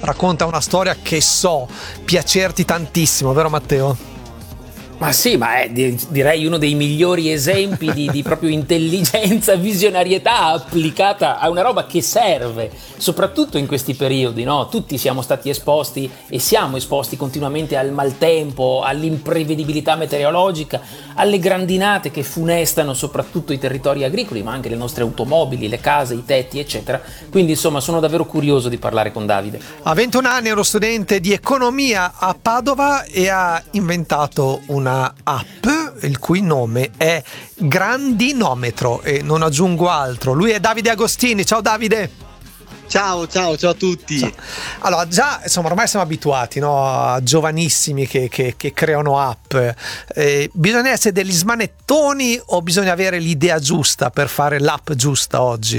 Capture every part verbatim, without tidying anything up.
racconta una storia che so piacerti tantissimo, vero Matteo? Ma sì, ma è direi uno dei migliori esempi di, di proprio intelligenza, visionarietà applicata a una roba che serve, soprattutto in questi periodi, no? Tutti siamo stati esposti e siamo esposti continuamente al maltempo, all'imprevedibilità meteorologica, alle grandinate che funestano soprattutto i territori agricoli, ma anche le nostre automobili, le case, i tetti, eccetera. Quindi insomma sono davvero curioso di parlare con Davide. A ventuno anni è uno studente di economia a Padova e ha inventato un una app il cui nome è Grandinometro e non aggiungo altro. Lui è Davide Agostini. Ciao Davide. Ciao, ciao, ciao a tutti. Ciao. Allora, già insomma ormai siamo abituati, no, a giovanissimi che, che, che creano app. Eh, bisogna essere degli smanettoni o bisogna avere l'idea giusta per fare l'app giusta oggi?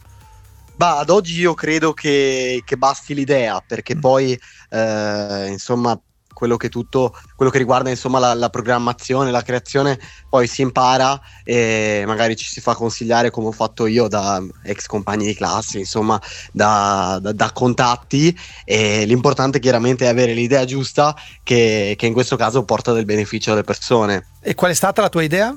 Bah, ad oggi io credo che, che basti l'idea, perché poi eh, insomma quello che tutto quello che riguarda insomma la, la programmazione, la creazione, poi si impara e magari ci si fa consigliare, come ho fatto io, da ex compagni di classe, insomma da, da, da contatti, e l'importante chiaramente è avere l'idea giusta che, che in questo caso porta del beneficio alle persone. E qual è stata la tua idea?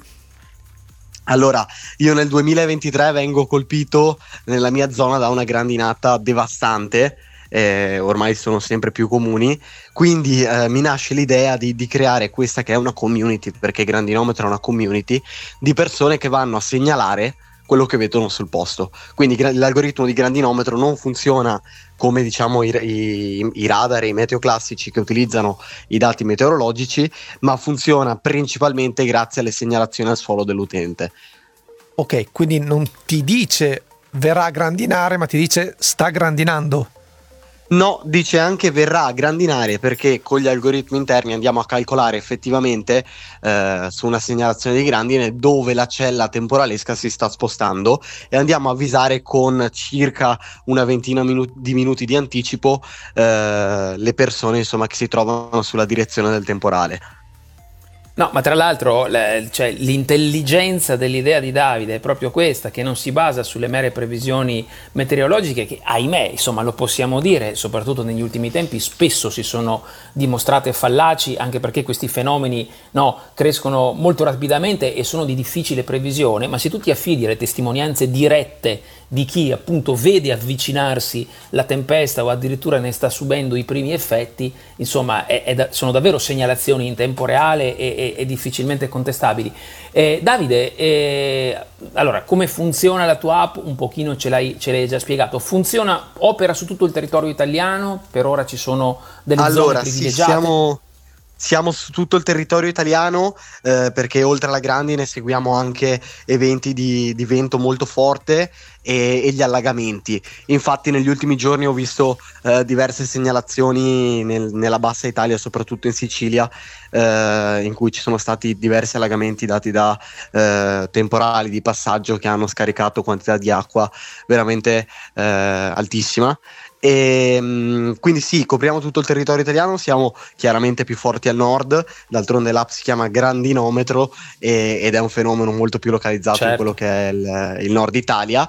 Allora, io nel duemilaventitré vengo colpito nella mia zona da una grandinata devastante. Eh, ormai sono sempre più comuni, quindi eh, mi nasce l'idea di, di creare questa che è una community, perché Grandinometro è una community di persone che vanno a segnalare quello che vedono sul posto. Quindi gra- l'algoritmo di Grandinometro non funziona come diciamo i, i, i radar e i meteo classici che utilizzano i dati meteorologici, ma funziona principalmente grazie alle segnalazioni al suolo dell'utente. Ok, quindi non ti dice verrà a grandinare, ma ti dice sta grandinando. No, dice anche verrà a grandinare, perché con gli algoritmi interni andiamo a calcolare effettivamente eh, su una segnalazione di grandine dove la cella temporalesca si sta spostando, e andiamo a avvisare con circa una ventina minu- di minuti di anticipo eh, le persone insomma che si trovano sulla direzione del temporale. No, ma tra l'altro le, cioè, l'intelligenza dell'idea di Davide è proprio questa, che non si basa sulle mere previsioni meteorologiche che, ahimè, insomma, lo possiamo dire, soprattutto negli ultimi tempi spesso si sono dimostrate fallaci, anche perché questi fenomeni no, crescono molto rapidamente e sono di difficile previsione, ma se tu ti affidi alle testimonianze dirette di chi appunto vede avvicinarsi la tempesta o addirittura ne sta subendo i primi effetti, insomma è, è da, sono davvero segnalazioni in tempo reale e, e, e difficilmente contestabili. Eh, Davide, eh, allora come funziona la tua app? Un pochino ce l'hai, ce l'hai già spiegato. Funziona, opera su tutto il territorio italiano? Per ora ci sono delle allora, zone privilegiate? Sì, siamo... Siamo su tutto il territorio italiano eh, perché oltre alla grandine seguiamo anche eventi di, di vento molto forte e, e gli allagamenti. Infatti negli ultimi giorni ho visto eh, diverse segnalazioni nel, nella bassa Italia, soprattutto in Sicilia, eh, in cui ci sono stati diversi allagamenti dati da eh, temporali di passaggio che hanno scaricato quantità di acqua veramente eh, altissima. E quindi sì, copriamo tutto il territorio italiano, siamo chiaramente più forti al nord, d'altronde l'app si chiama Grandinometro e, ed è un fenomeno molto più localizzato certo. in quello che è il, il nord Italia.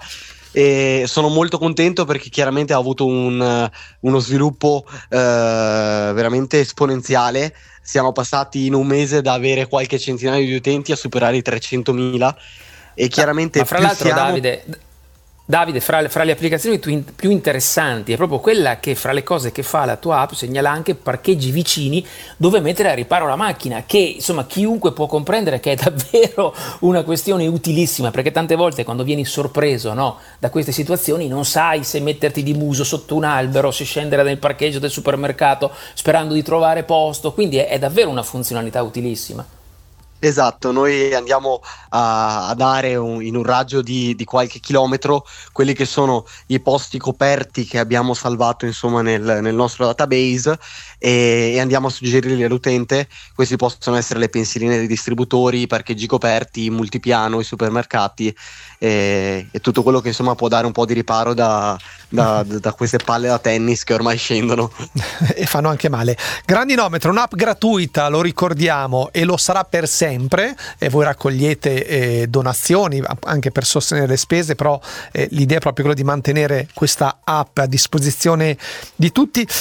E sono molto contento perché chiaramente ha avuto un, uno sviluppo eh, veramente esponenziale. Siamo passati in un mese da avere qualche centinaio di utenti a superare i trecentomila e chiaramente ma fra più l'altro siamo... Davide Davide, fra, fra le applicazioni più, più interessanti è proprio quella che fra le cose che fa la tua app segnala anche parcheggi vicini dove mettere a riparo la macchina, che insomma chiunque può comprendere che è davvero una questione utilissima, perché tante volte quando vieni sorpreso no, da queste situazioni non sai se metterti di muso sotto un albero, se scendere nel parcheggio del supermercato sperando di trovare posto, quindi è, è davvero una funzionalità utilissima. Esatto, noi andiamo a, a dare un, in un raggio di, di qualche chilometro quelli che sono i posti coperti che abbiamo salvato insomma nel, nel nostro database e, e andiamo a suggerirli all'utente. Questi possono essere le pensiline dei distributori, i parcheggi coperti, i multipiano, i supermercati e, e tutto quello che insomma può dare un po' di riparo da, da, da queste palle da tennis che ormai scendono e fanno anche male. Grandinometro, un'app gratuita, lo ricordiamo, e lo sarà per sempre. E voi raccogliete eh, donazioni anche per sostenere le spese, però eh, l'idea è proprio quella di mantenere questa app a disposizione di tutti.